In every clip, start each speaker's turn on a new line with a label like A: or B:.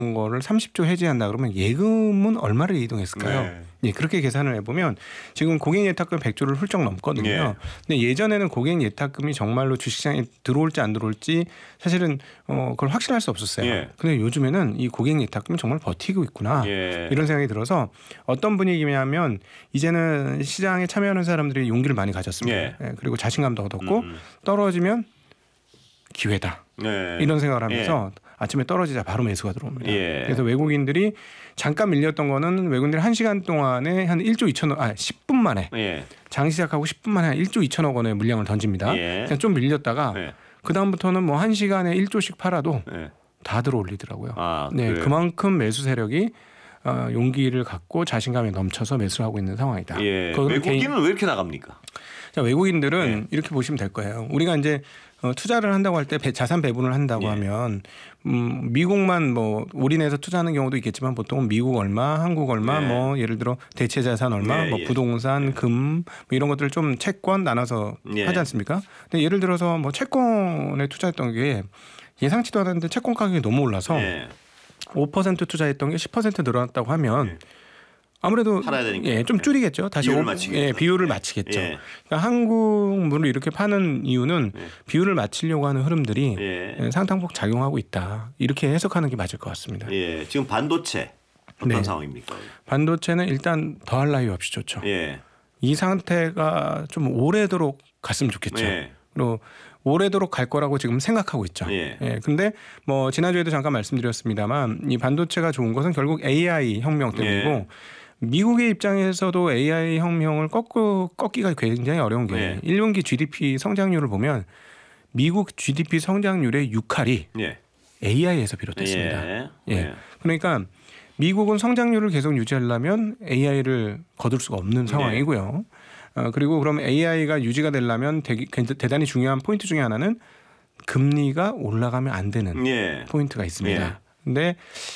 A: 거를 30조 해지한다 그러면 예금은 얼마를 이동했을까요?
B: 네.
A: 예, 그렇게 계산을 해보면 지금 고객 예탁금 100조를 훌쩍 넘거든요.
B: 예.
A: 근데 예전에는 고객 예탁금이 정말로 주식시장에 들어올지 안 들어올지 사실은 그걸 확신할 수 없었어요.
B: 예.
A: 근데 요즘에는 이 고객 예탁금이 정말 버티고 있구나.
B: 예.
A: 이런 생각이 들어서 어떤 분위기냐면 이제는 시장에 참여하는 사람들이 용기를 많이 가졌습니다.
B: 예.
A: 예, 그리고 자신감도 얻었고 떨어지면 기회다.
B: 네.
A: 이런 생각을 하면서 아침에 떨어지자 바로 매수가 들어옵니다.
B: 예.
A: 그래서 외국인들이 잠깐 밀렸던 거는 외국인들이 1시간 동안에 한 1조 2천억 10분 만에
B: 예.
A: 장 시작하고 10분 만에 한 1조 2천억 원의 물량을 던집니다.
B: 예.
A: 그냥 좀 밀렸다가
B: 예.
A: 그다음부터는 뭐 1시간에 1조씩 팔아도
B: 예.
A: 다 들어올리더라고요.
B: 아,
A: 네,
B: 그래요?
A: 그만큼 매수 세력이 용기를 갖고 자신감에 넘쳐서 매수를 하고 있는 상황이다.
B: 예. 외국인은 왜 이렇게 나갑니까?
A: 자, 외국인들은 이렇게 보시면 될 거예요. 우리가 이제 투자를 한다고 할 때 자산 배분을 한다고 하면 미국만 뭐 올인해서 투자하는 경우도 있겠지만 보통은 미국 얼마, 한국 얼마, 뭐 예를 들어 대체 자산 얼마, 뭐 부동산, 금 뭐 이런 것들을 좀 채권 나눠서 하지 않습니까? 근데 예를 들어서 뭐 채권에 투자했던 게 예상치도 않았는데 채권 가격이 너무 올라서 5% 투자했던 게 10% 늘어났다고 하면 아무래도
B: 팔아야 되니까.
A: 좀 줄이겠죠. 다시
B: 비율을 맞추겠죠.
A: 비율을 맞추겠죠.
B: 예.
A: 그러니까 한국물을 이렇게 파는 이유는 비율을 맞추려고 하는 흐름들이 상당폭 작용하고 있다. 이렇게 해석하는 게 맞을 것 같습니다.
B: 예. 지금 반도체 어떤 상황입니까?
A: 반도체는 일단 더할 나위 없이 좋죠.
B: 예.
A: 이 상태가 좀 오래도록 갔으면 좋겠죠. 그리고 오래도록 갈 거라고 지금 생각하고 있죠. 근데 뭐 지난주에도 잠깐 말씀드렸습니다만 이 반도체가 좋은 것은 결국 AI 혁명 때문이고 미국의 입장에서도 AI 혁명을 꺾기가 굉장히 어려운 게 1분기 GDP 성장률을 보면 미국 GDP 성장률의 6할이 AI에서 비롯됐습니다. 그러니까 미국은 성장률을 계속 유지하려면 AI를 거둘 수가 없는 상황이고요. 그리고 그럼 AI가 유지가 되려면 대단히 중요한 포인트 중에 하나는 금리가 올라가면 안 되는 포인트가 있습니다. 근데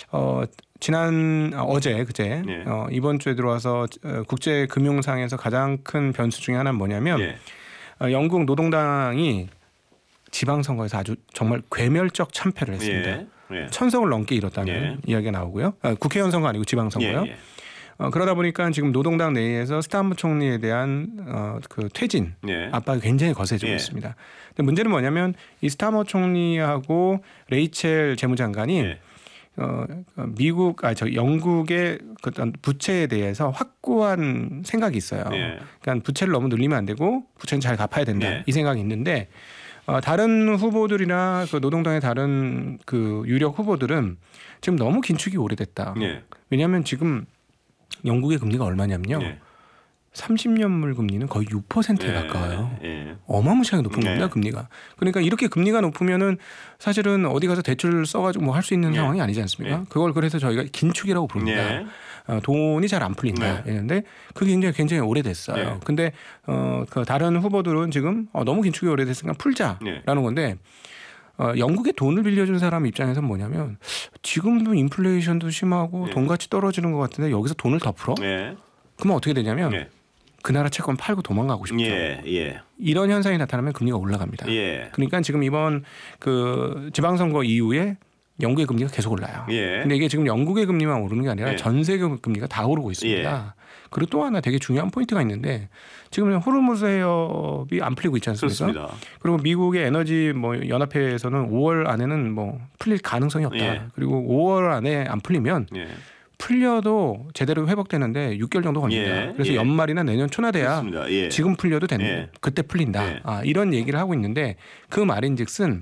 A: 그제 이번 주에 들어와서 국제 금융상에서 가장 큰 변수 중에 하나는 뭐냐면 영국 노동당이 지방선거에서 아주 정말 괴멸적 참패를 했습니다. 1000석을 넘게 잃었다는 이야기가 나오고요. 국회의원 선거 아니고 지방선거요. 그러다 보니까 지금 노동당 내에서 스타머 총리에 대한 그 퇴진 압박이 굉장히 거세지고 있습니다. 근데 문제는 뭐냐면 이 스타머 총리하고 레이첼 재무장관이 영국의 어떤 부채에 대해서 확고한 생각이 있어요. 그러니까 부채를 너무 늘리면 안 되고 부채는 잘 갚아야 된다 이 생각이 있는데 다른 후보들이나 그 노동당의 다른 그 유력 후보들은 지금 너무 긴축이 오래됐다. 왜냐하면 지금 영국의 금리가 얼마냐면요. 30년물 금리는 거의 6%에 가까워요. 어마무시하게 높은 겁니다. 금리가. 그러니까 이렇게 금리가 높으면은 사실은 어디 가서 대출 써가지고 뭐 할 수 있는 상황이 아니지 않습니까? 그걸 그래서 저희가 긴축이라고 부릅니다. 돈이 잘 안 풀린다. 이랬는데 그게 굉장히 오래됐어요. 근데 그 다른 후보들은 지금 너무 긴축이 오래됐으니까 풀자라는 건데 영국에 돈을 빌려준 사람 입장에서는 뭐냐면 지금도 인플레이션도 심하고 돈가치 떨어지는 것 같은데 여기서 돈을 더 풀어? 그러면 어떻게 되냐면 그 나라 채권 팔고 도망가고 싶죠. 이런 현상이 나타나면 금리가 올라갑니다. 그러니까 지금 이번 그 지방선거 이후에 영국의 금리가 계속 올라요. 근데 이게 지금 영국의 금리만 오르는 게 아니라 전 세계 금리가 다 오르고 있습니다. 그리고 또 하나 되게 중요한 포인트가 있는데 지금 호르무즈 해협이 안 풀리고 있지 않습니까?
B: 그렇습니다.
A: 그리고 미국의 에너지 뭐 연합회에서는 5월 안에는 뭐 풀릴 가능성이 없다. 그리고 5월 안에 안 풀리면 풀려도 제대로 회복되는데 6개월 정도 걸립니다. 그래서 연말이나 내년 초나 돼야 지금 풀려도 되는 그때 풀린다. 이런 얘기를 하고 있는데 그 말인즉슨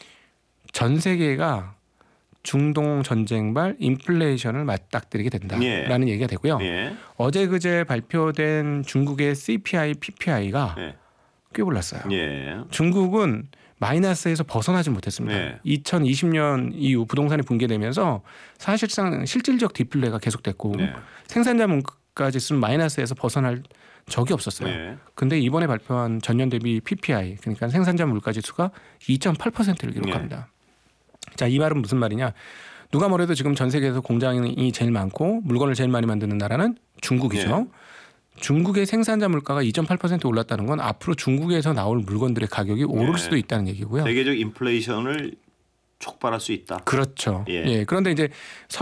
A: 전 세계가 중동 전쟁발 인플레이션을 맞닥뜨리게 된다라는 얘기가 되고요. 어제 그제 발표된 중국의 CPI, PPI가 꽤 올랐어요. 중국은 마이너스에서 벗어나지 못했습니다. 2020년 이후 부동산이 붕괴되면서 사실상 실질적 디플레가 계속됐고 생산자 물가 지수는 마이너스에서 벗어날 적이 없었어요. 근데 이번에 발표한 전년 대비 PPI 그러니까 생산자 물가 지수가 2.8%를 기록합니다. 자, 이 말은 무슨 말이냐? 누가 뭐래도 지금 전 세계에서 공장이 제일 많고 물건을 제일 많이 만드는 나라는 중국이죠. 중국의 생산자 물가가 2.8% 올랐다는 건 앞으로 중국에서 나올 물건들의 가격이 오를 수도 있다는 얘기고요.
B: 세계적 인플레이션을 촉발할 수 있다.
A: 그렇죠.
B: 예.
A: 예. 그런데 이제